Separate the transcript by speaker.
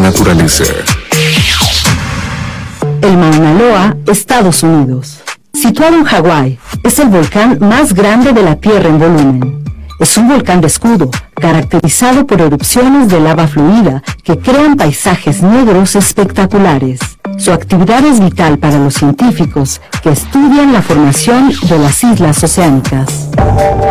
Speaker 1: naturaleza.
Speaker 2: El Mauna Loa, Estados Unidos. Situado en Hawái, es el volcán más grande de la Tierra en volumen. Es un volcán de escudo, caracterizado por erupciones de lava fluida que crean paisajes negros espectaculares. Su actividad es vital para los científicos que estudian la formación de las islas oceánicas.